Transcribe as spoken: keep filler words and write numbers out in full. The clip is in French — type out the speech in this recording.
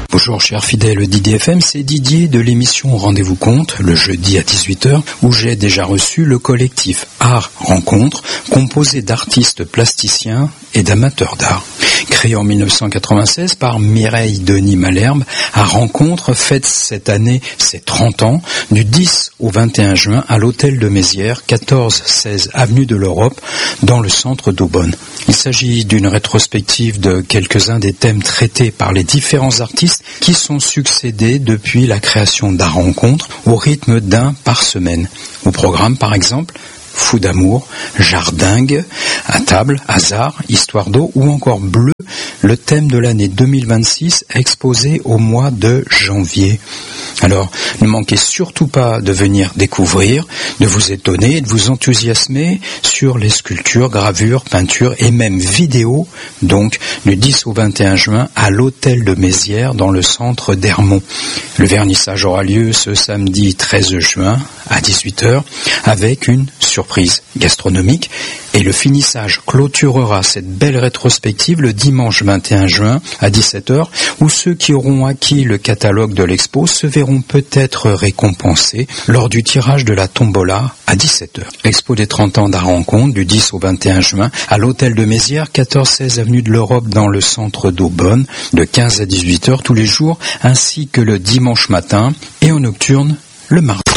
Bonjour chers fidèles d'I D F M, c'est Didier de l'émission Rendez-vous Compte, le jeudi à dix-huit heures, où j'ai déjà reçu le collectif Art Rencontre, composé d'artistes plasticiens et d'amateurs d'art. Créé en mille neuf cent quatre-vingt-seize par Mireille Denis Malherbe, Art Rencontre fête cette année ses trente ans, du dix au vingt et un juin à l'hôtel de Mézières, quatorze seize avenue de l'Europe, dans le centre d'Aubonne. Il s'agit d'une rétrospective de quelques-uns des thèmes traités par les différents artistes qui sont succédés depuis la création d'Art Rencontre au rythme d'un par semaine. Au programme, par exemple, Fou d'amour, Jardingue, à table, hasard, histoire d'eau ou encore bleu, le thème de l'année deux mille vingt-six exposé au mois de janvier. Alors, ne manquez surtout pas de venir découvrir, de vous étonner, de vous enthousiasmer sur les sculptures, gravures, peintures et même vidéos, donc du dix au vingt et un juin à l'hôtel de Mézières dans le centre d'Hermont. Le vernissage aura lieu ce samedi treize juin à dix-huit heures avec une surprise gastronomique et le finissage clôturera cette belle rétrospective le dimanche vingt et un juin à dix-sept heures où ceux qui auront acquis le catalogue de l'expo se verront peut-être récompensés lors du tirage de la tombola à dix-sept heures. Expo des trente ans d'Art Rencontre du dix au vingt et un juin à l'hôtel de Mézières, quatorze seize avenue de l'Europe dans le centre d'Aubonne de quinze à dix-huit heures tous les jours ainsi que le dimanche matin et en nocturne le mardi.